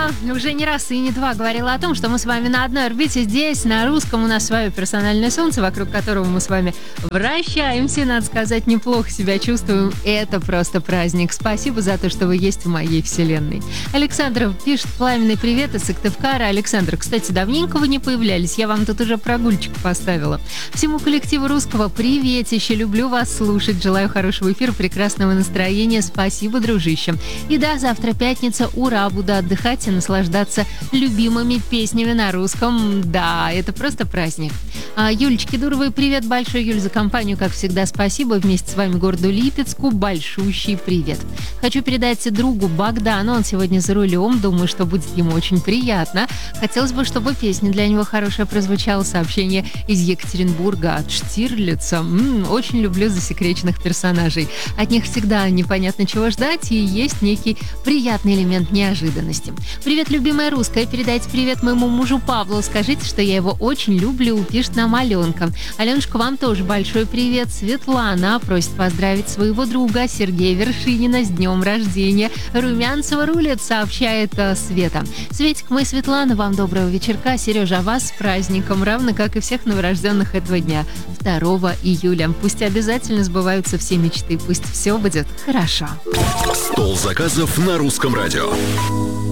Я уже не раз и не два говорила о том, что мы с вами на одной орбите здесь, на русском. У нас свое персональное солнце, вокруг которого мы с вами вращаемся. Надо сказать, неплохо себя чувствуем. Это просто праздник. Спасибо за то, что вы есть в моей вселенной. Александр пишет пламенный привет из Сыктывкара. Александр, кстати, давненько вы не появлялись. Я вам тут уже прогульчик поставила. Всему коллективу русского приветище. Люблю вас слушать. Желаю хорошего эфира, прекрасного настроения. Спасибо, дружище. И да, завтра пятница. Ура, буду отдыхать и наслаждаться любимыми песнями на русском. Да, это просто праздник. Юлечке Дуровой привет большой, Юль, за компанию, как всегда, спасибо. Вместе с вами городу Липецку большущий привет. Хочу передать другу Богдану, он сегодня за рулем, думаю, что будет ему очень приятно. Хотелось бы, чтобы песня для него хорошая прозвучала. Сообщение из Екатеринбурга от Штирлица. Очень люблю засекреченных персонажей. От них всегда непонятно чего ждать, и есть некий приятный элемент неожиданности. Привет, любимая русская. Передайте привет моему мужу Павлу. Скажите, что я его очень люблю. Пишет нам Аленка. Аленушка, вам тоже большой привет. Светлана просит поздравить своего друга Сергея Вершинина с днем рождения. Румянцева рулит, сообщает Света. Светик, мы, Светлана, вам доброго вечерка. Сережа, вас с праздником, равно как и всех новорожденных этого дня, 2 июля. Пусть обязательно сбываются все мечты. Пусть все будет хорошо. Стол заказов на русском радио.